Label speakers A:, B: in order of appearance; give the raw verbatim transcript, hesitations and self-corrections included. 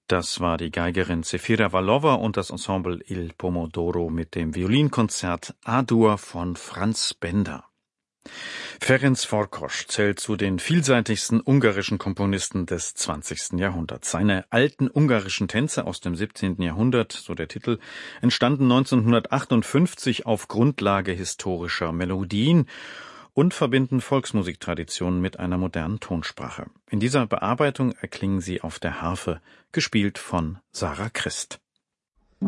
A: Das war die Geigerin Zefira Vallova und das Ensemble Il Pomodoro mit dem Violinkonzert A-Dur von Franz Benda. Ferenc Farkas zählt zu den vielseitigsten ungarischen Komponisten des zwanzigsten Jahrhunderts. Seine alten ungarischen Tänze aus dem siebzehnten Jahrhundert, so der Titel, entstanden neunzehnhundertachtundfünfzig auf Grundlage historischer Melodien und verbinden Volksmusiktraditionen mit einer modernen Tonsprache. In dieser Bearbeitung erklingen sie auf der Harfe, gespielt von Sarah Christ.